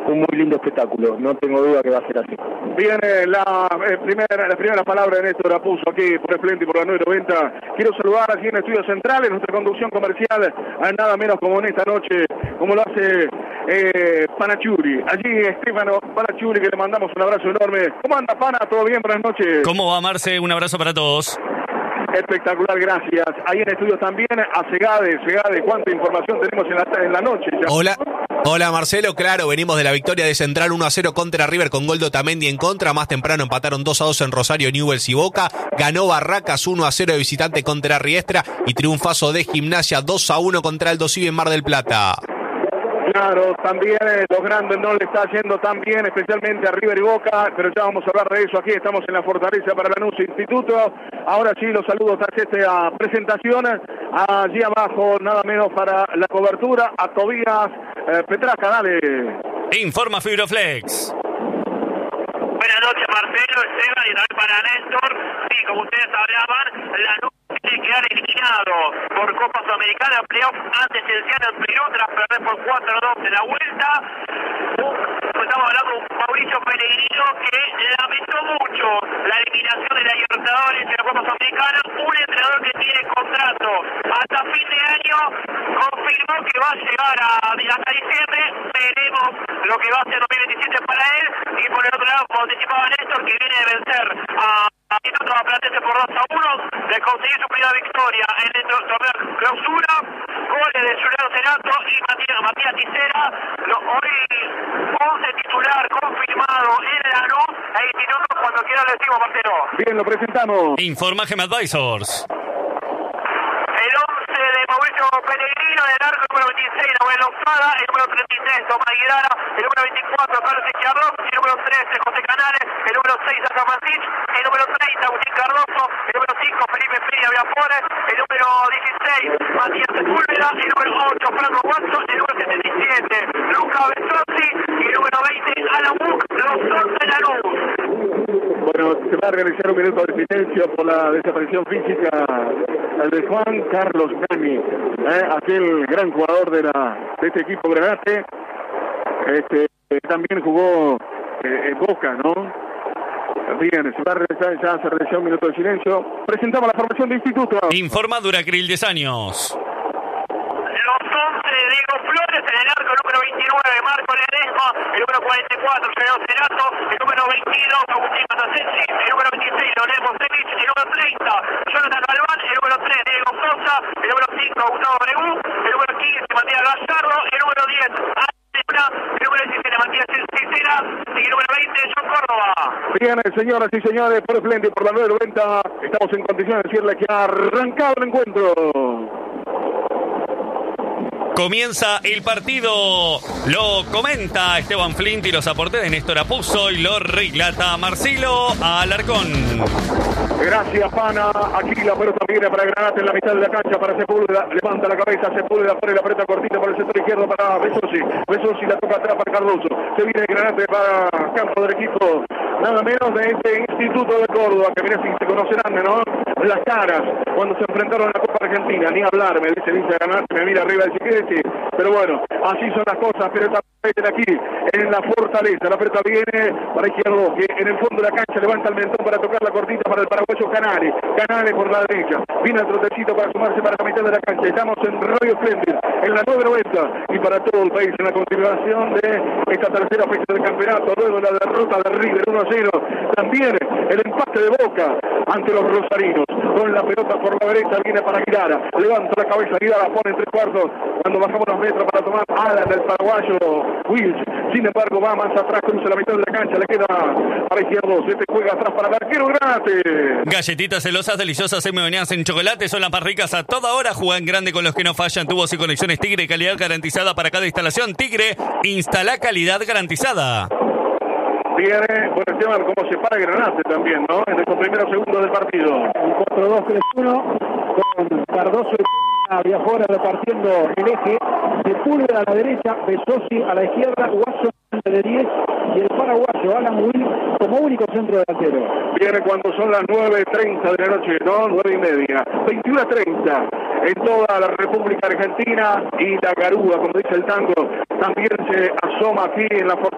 un muy lindo espectáculo, no tengo duda que va a ser así. Viene la primera palabra de Néstor Apuzzo aquí por Espléndido por la 990. Quiero saludar aquí en Estudios Centrales, nuestra conducción comercial, a nada menos como en esta noche, como lo hace Panachuri. Allí Estefano Panachuri, que le mandamos un abrazo enorme. ¿Cómo anda, Pana? ¿Todo bien? Buenas noches. ¿Cómo va, Marce? Un abrazo para todos. Espectacular, gracias. Ahí en estudios también a Segade, cuánta información tenemos en la noche ya. Hola Marcelo, claro, venimos de la victoria de Central 1-0 contra River con gol de Otamendi en contra, más temprano empataron 2-2 en Rosario, Newell's y Boca, ganó Barracas 1-0 de visitante contra Riestra y triunfazo de Gimnasia 2-1 contra Aldo Civi en Mar del Plata. Claro, también los grandes no le está yendo tan bien, especialmente a River y Boca, pero ya vamos a hablar de eso aquí, estamos en la Fortaleza para Lanús Instituto. Ahora sí, los saludos a esta presentación, allí abajo, nada menos para la cobertura, a Tobías Petraca, dale. Informa Fibroflex. Buenas noches, Marcelo, Esteban y también para Néstor. Sí, como ustedes hablaban, Lanús tiene que quedar eliminado por Copa Sudamericana, playoff antes el Ciano en Perú, tras perder por 4-2 en la vuelta. Estamos hablando de Mauricio Pellegrino, que lamentó mucho la eliminación de la Libertadores en la Copa Sudamericana. Un entrenador que tiene contrato hasta fin de año, confirmó que va a llegar hasta diciembre. Veremos lo que va a ser 2027 para él. Y por el otro lado, como anticipaba Néstor, que viene de vencer a Instituto Platense por 2-1, de conseguir su primera victoria en el torneo de clausura. Goles de Juliano Cerato y Matías Tisera. Hoy 11 titular confirmado en Lanús e Instituto. Cuando quiera le decimos, Marcelo. Bien, lo presentamos. Informa Gem Advisors. El 11 de Mauricio Pellegrino, del arco, el número 26, Nahuel Lozada, el número 33, Tomás Aguilera, el número 24, Carlos Izquierdo, el número 13, José Canales, el número 6, Sasa Mancich, el número 30, Agustín Cardoso, el número 5, Felipe Feria Viafores, el número 16, Matías Sepúlveda, el número 8, Franco Watson, el número 77, Luca Besozzi, y el número 20, Alan Wook, los 11 de Lanús. Bueno, se va a realizar un minuto de silencio por la desaparición física de Juan Carlos Gani, aquel gran jugador de este equipo Granate. También jugó en Boca, ¿no? Bien, se va a realizar, ya se realizó un minuto de silencio. Presentamos la formación de Instituto. Informa Duracril 10 años. Los 11 de Diego Flores, en el arco, el número 29, Marco Ledesma, el número 44, Sergio Cerato, el número 22, Agustín Matasensi, el número 26, Leonel Mosevich, el número 30, Jonathan Galván, el número 3, Diego Sosa, el número 5, Gustavo Bregú, el número 15, Matías Gallardo, el número 10, el número 17, Matías Cicera, y el número 20, John Córdoba. Bien, señoras y señores, por Espléndido, por la 990, estamos en condiciones de decirle que ha arrancado el encuentro. Comienza el partido, lo comenta Esteban Flint y los aportes de Néstor Apuzzo y lo relata Marcelo Alarcón. Gracias, Pana. Aquí la pelota viene para Granate en la mitad de la cancha para Sepúlveda. Levanta la cabeza, Sepúlveda pone la pelota cortita para el sector izquierdo para Besozzi. Besozzi la toca atrás para Cardoso. Se viene Granate para campo del equipo, nada menos de este Instituto de Córdoba, que mira si se conocerán, ¿no? Las caras cuando se enfrentaron a la Copa Argentina. Ni hablar, me dice Granate, me mira arriba y dice, ¿qué decir? Pero bueno, así son las cosas. Pero esta aquí en la Fortaleza, la pelota viene para Izquierdo, que en el fondo de la cancha levanta el mentón para tocar la cortita para el paraguayo Canales. Canales por la derecha, viene el trotecito para sumarse para la mitad de la cancha. Estamos en Radio Espléndido, en la 990 y para todo el país en la continuación de esta tercera fecha del campeonato, luego la derrota de River 1-0, también el empate de Boca ante los rosarinos. Con la pelota por la derecha viene para Aguilara, levanta la cabeza Aguilara, pone en 3 cuartos cuando bajamos los metros para tomar Alan del paraguayo Wills. Sin embargo va más atrás, cruza la mitad de la cancha, le queda para Izquierdo, se juega atrás para el arquero Granate. Galletitas celosas, deliciosas, semi-bañadas en chocolate, son las más ricas a toda hora. Juegan grande con los que no fallan. Tubos y conexiones Tigre, calidad garantizada para cada instalación. Tigre, instala calidad garantizada. Viene, bueno, Esteban, como se para Granate también, ¿no? En estos primeros segundos del partido. 4-2-3-1 con Cardoso y Viafora repartiendo el eje. Sepúlveda a la derecha, Besozzi a la izquierda, Watson de 10 y el paraguayo Alan Will como único centro delantero. Viene cuando son las 9:30 de la noche, ¿no? 9:30. 21:30 en toda la República Argentina y la Garúa, como dice el tango, también se asoma aquí en la